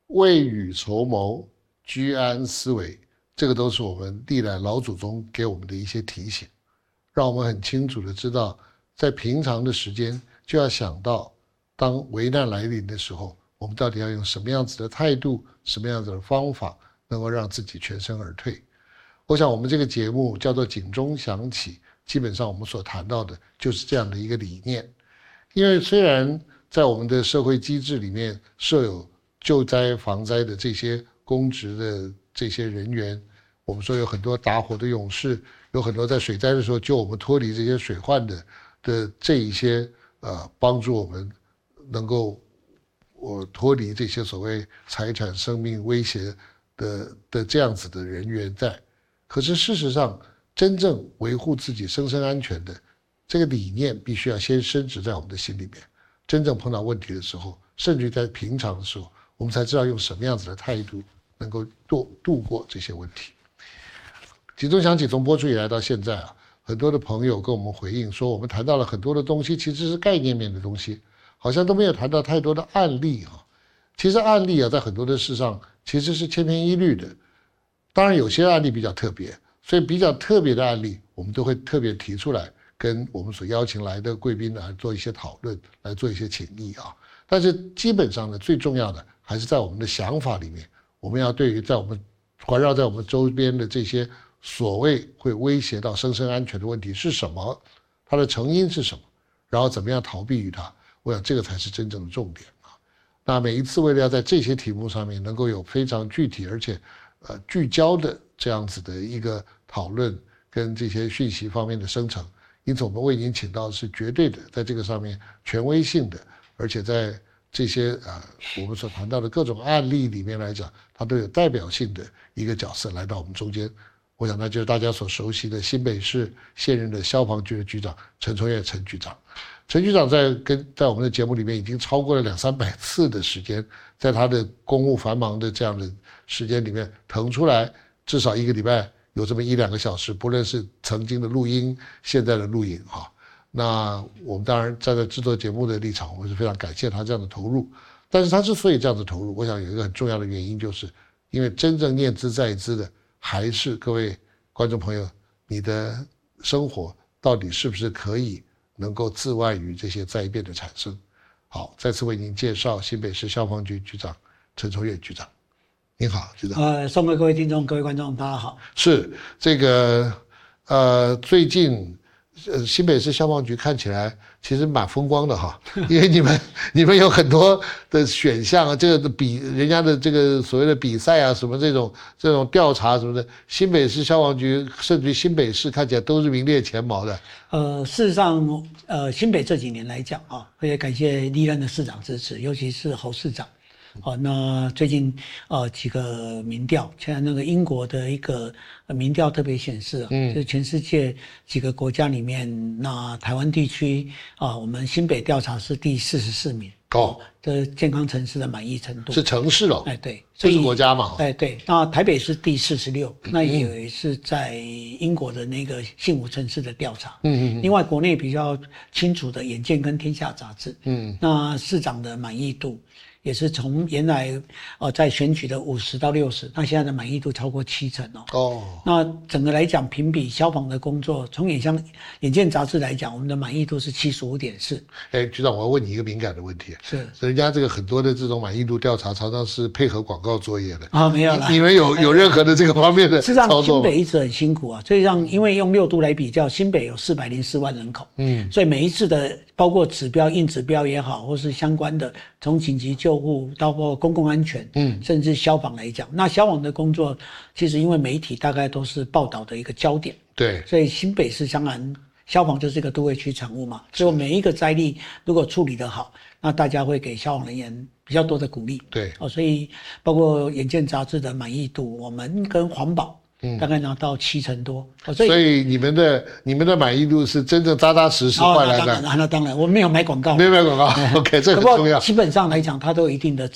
未雨绸缪、居安思危，这个都是我们历来老祖宗给我们的一些提醒，让我们很清楚的知道，在平常的时间就要想到，当危难来临的时候，我们到底要用什么样子的态度、什么样子的方法，能够让自己全身而退。我想我们这个节目叫做警钟响起，基本上我们所谈到的就是这样的一个理念。因为虽然在我们的社会机制里面设有救灾防灾的这些公职的这些人员，我们说有很多打火的勇士，有很多在水灾的时候救我们脱离这些水患的这一些帮助我们能够脱离这些所谓财产生命威胁的这样子的人员在。可是事实上，真正维护自己生生安全的这个理念，必须要先深植在我们的心里面。真正碰到问题的时候，甚至于在平常的时候，我们才知道用什么样子的态度能够度过这些问题。警钟响起从播出以来到现在很多的朋友跟我们回应说，我们谈到了很多的东西，其实是概念面的东西，好像都没有谈到太多的案例其实案例在很多的事上其实是千篇一律的。当然有些案例比较特别，所以比较特别的案例我们都会特别提出来，跟我们所邀请来的贵宾来做一些讨论，来做一些请益但是基本上呢，最重要的还是在我们的想法里面，我们要对于环绕在我们周边的这些所谓会威胁到生生安全的问题是什么，它的成因是什么，然后怎么样逃避于它，我想这个才是真正的重点那每一次为了要在这些题目上面能够有非常具体而且聚焦的这样子的一个讨论跟这些讯息方面的生成，因此我们为您请到的是绝对的在这个上面权威性的，而且在这些我们所谈到的各种案例里面来讲，它都有代表性的一个角色来到我们中间。我想那就是大家所熟悉的新北市现任的消防局的局长陈崇业陈局长。陈局长在我们的节目里面已经超过了200-300次的时间，在他的公务繁忙的这样的时间里面腾出来至少1个礼拜有这么1-2个小时，不论是曾经的录音现在的录影那我们当然站在制作节目的立场，我们是非常感谢他这样的投入。但是他之所以这样的投入，我想有一个很重要的原因，就是因为真正念兹在兹的还是各位观众朋友，你的生活到底是不是可以能够自外于这些灾变的产生。好，再次为您介绍新北市消防局局长陈崇业局长。您好，局长。 宋各位听众、各位观众，大家好。 是这个最近新北市消防局看起来其实蛮风光的因为你们有很多的选项这个人家的这个所谓的比赛什么这种调查什么的，新北市消防局甚至于新北市看起来都是名列前茅的。 事实上，新北这几年来讲也感谢历任的市长支持，尤其是侯市长。那最近几个民调，现在那个英国的一个民调特别显示就是全世界几个国家里面，那台湾地区我们新北调查是第44名这健康城市的满意程度是城市对， 这是国家嘛对，那台北是第46，那也是在英国的那个幸福城市的调查另外国内比较清楚的眼见跟天下杂志那市长的满意度也是从原来在选举的50到60，那现在的满意度超过70%那整个来讲，评比消防的工作，从眼见杂志来讲，我们的满意度是75.4%。 局长，我要问你一个敏感的问题。 是， 人家这个很多的这种满意度调查，常常是配合广告作业的没有啦。 你们有任何的这个方面的操作吗？ 事实上，新北一直很辛苦所以因为用6都来比较，新北有404万人口，所以每一次的包括指标、硬指标也好，或是相关的从紧急救护到包括公共安全，甚至消防来讲，那消防的工作其实因为媒体大概都是报道的一个焦点， 对， 所以新北市当然消防就是一个都会区产物嘛，所以每一个灾例如果处理得好，那大家会给消防人员比较多的鼓励， 对所以包括眼见杂志的满意度，我们跟环保大概拿到70%多， 所以你们的满意度是真正扎扎实实换来的。 那当然，我没有买广告， 没有买广告，OK， 这很重要。 基本上来讲，它都有一定的